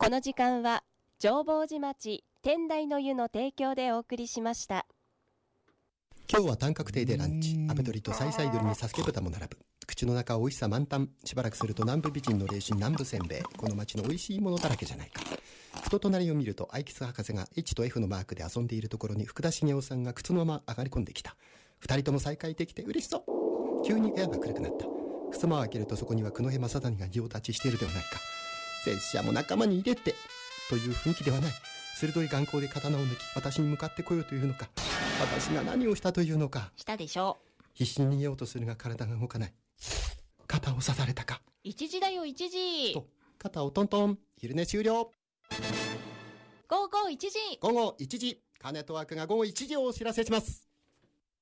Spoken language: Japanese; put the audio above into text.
この時間は浄法寺町天台の湯の提供でお送りしました。 今日は短角亭でランチ。アペ取りとサイサイ鶏にサスケ豚も並ぶ。口の中は美味しさ満タン。しばらくすると南部美人の霊神南部せんべい。この町の美味しいものだらけじゃないか。ふと隣を見るとアイキス博士が H と F のマークで遊んでいるところに福田茂雄さんが靴のまま上がり込んできた。二人とも再会できて嬉しそう。急に部屋が暗くなった。襖を開けるとそこには久野辺正谷が仁王立ちしているではないか。拙者も仲間に入れてという雰囲気ではない。鋭い眼光で刀を抜き私に向かってこようというのか。私が何をしたというのか。 したでしょう。 必死に逃げようとするが体が動かない。肩を刺されたか。 1時だよ1時と肩をトントン。昼寝終了。 午後1時。 午後1時。カネトワークが午後1時をお知らせします。